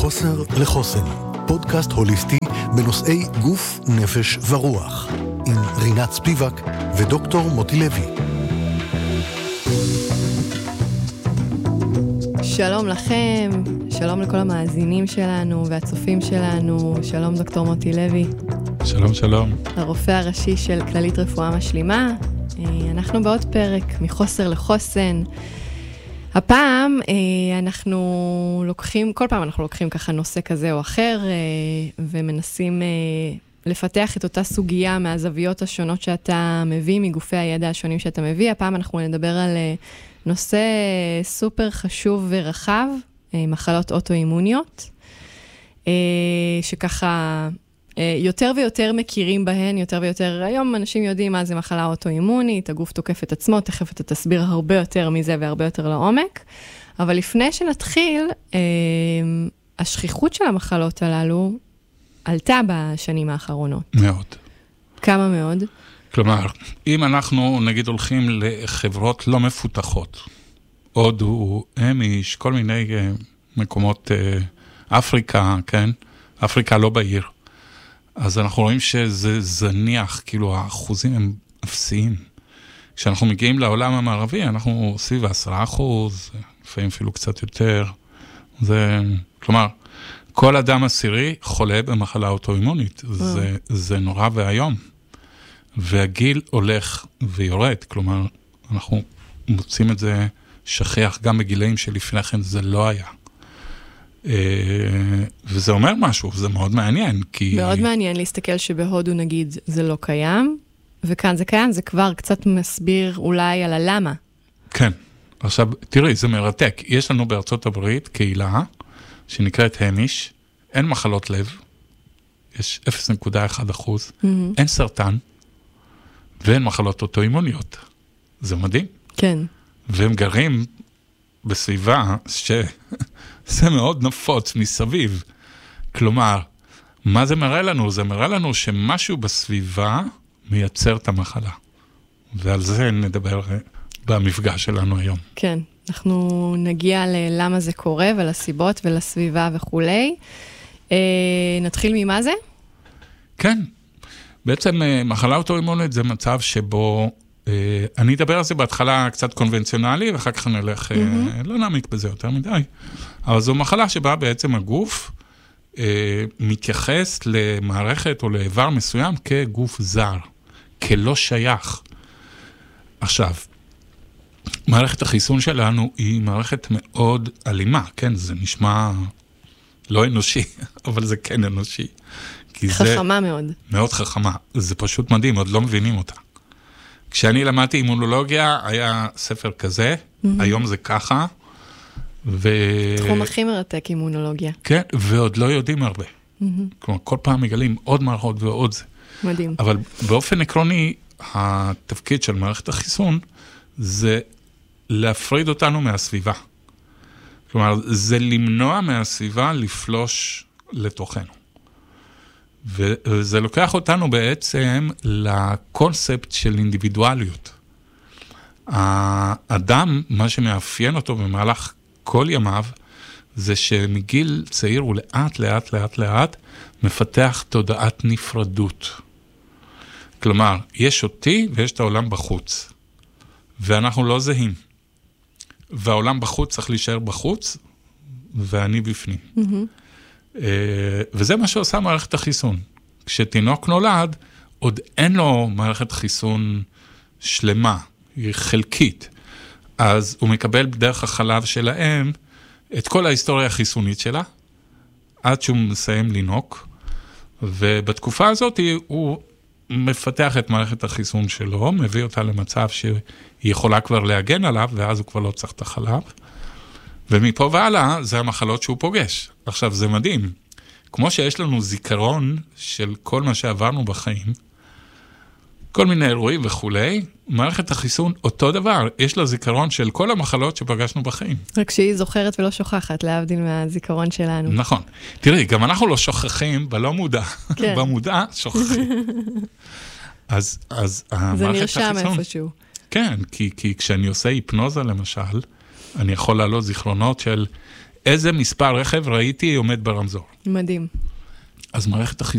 מחוסר לחוסן, פודקאסט הוליסטי בנושאי גוף, נפש ורוח, עם רינת ספיבק ודוקטור מוטי לוי. שלום לכם, שלום לכל המאזינים שלנו והצופים שלנו, שלום דוקטור מוטי לוי. שלום, שלום. הרופא הראשי של כללית רפואה משלימה. אנחנו בעוד פרק מחוסר לחוסן. הפעם אנחנו לוקחים, כל פעם אנחנו לוקחים ככה נושא כזה או אחר, ומנסים לפתח את אותה סוגיה מהזוויות השונות שאתה מביא, מגופי הידע השונים שאתה מביא. הפעם אנחנו נדבר על נושא סופר חשוב ורחב, מחלות אוטואימוניות, שככה יותר ויותר מכירים בהן, יותר ויותר, היום אנשים יודעים מה זה מחלה אוטואימונית, הגוף תוקף את עצמו, תכף אתה תסביר הרבה יותר מזה והרבה יותר לעומק, אבל לפני שנתחיל, השכיחות של המחלות הללו עלתה בשנים האחרונות. מאוד. כמה מאוד? כלומר, אם אנחנו נגיד הולכים לחברות לא מפותחות, הודו, אמיש, כל מיני מקומות, אפריקה, כן? אפריקה לא בעיר. אז אנחנו רואים שזה זניח, כאילו האחוזים הם אפסיים. כשאנחנו מגיעים לעולם המערבי, אנחנו סביב 10%, לפעמים אפילו קצת יותר. כלומר, כל אדם עשירי חולה במחלה אוטואימונית. זה נורא והיום. והגיל הולך ויורד. כלומר, אנחנו מוצאים את זה שכיח גם בגילאים שלפני כן זה לא היה. וזה אומר משהו, זה מאוד מעניין, כי... מאוד מעניין להסתכל שבהודו נגיד זה לא קיים, וכאן זה קיים, זה כבר קצת מסביר אולי על הלמה. כן, עכשיו תראי, זה מרתק, יש לנו בארצות הברית קהילה שנקראת המיש, אין מחלות לב, יש 0.1%, אין סרטן, ואין מחלות אוטואימוניות, זה מדהים. כן. והם גרים בסביבה זה מאוד נפוץ מסביב. כלומר, מה זה מראה לנו? זה מראה לנו שמשהו בסביבה מייצר את המחלה. ועל זה נדבר במפגש שלנו היום. כן, אנחנו נגיע ללמה זה קורה ולסיבות ולסביבה וכולי. נתחיל ממה זה? כן. בעצם מחלה אוטואימונית זה מצב שבו אני אדבר על זה בהתחלה קצת קונבנציונלי, ואחר כך נלך, לא נעמיק בזה יותר מדי, אבל זו מחלה שבה בעצם הגוף מתייחס למערכת או לאיבר מסוים כגוף זר, כלא שייך. עכשיו, מערכת החיסון שלנו היא מערכת מאוד אלימה, כן, זה נשמע לא אנושי, אבל זה כן אנושי. חכמה מאוד. מאוד חכמה, זה פשוט מדהים, עוד לא מבינים אותה. כשאני למדתי אימונולוגיה, היה ספר כזה, היום זה ככה, תחום הכי מרתק אימונולוגיה. כן, ועוד לא יודעים הרבה. כלומר, כל פעם מגלים עוד מערכות ועוד זה. מדהים. אבל באופן עקרוני, התפקיד של מערכת החיסון, זה להפריד אותנו מהסביבה. כלומר, זה למנוע מהסביבה לפלוש לתוכנו. וזה לוקח אותנו בעצם לקונספט של אינדיבידואליות. האדם, מה שמאפיין אותו במהלך כל ימיו, זה שמגיל צעיר הוא לאט מפתח תודעת נפרדות. כלומר, יש אותי ויש את העולם בחוץ. ואנחנו לא זהים. והעולם בחוץ צריך להישאר בחוץ, ואני בפנים. וזה מה שעושה מערכת החיסון. כשתינוק נולד, עוד אין לו מערכת חיסון שלמה, היא חלקית. אז הוא מקבל בדרך החלב שלהם את כל ההיסטוריה החיסונית שלה, עד שהוא מסיים לינוק, ובתקופה הזאת הוא מפתח את מערכת החיסון שלו, מביא אותה למצב שהיא יכולה כבר להגן עליו, ואז הוא כבר לא צריך את החלב. ומפה והלאה, זה המחלות שהוא פוגש. עכשיו, זה מדהים. כמו שיש לנו זיכרון של כל מה שעברנו בחיים, כל מיני אירועים וכולי, מערכת החיסון אותו דבר. יש לה זיכרון של כל המחלות שפגשנו בחיים. רק שהיא זוכרת ולא שוכחת, להבדיל מהזיכרון שלנו. נכון. תראי, גם אנחנו לא שוכחים בלא מודע. כן. במודע שוכחים. אז זה נרשם איפשהו. כן, כי כשאני עושה היפנוזה למשל, אני יכול לעלות זיכרונות של איזה מספר רכב ראיתי עומד ברמזור. מדהים. אז מערכת החיסון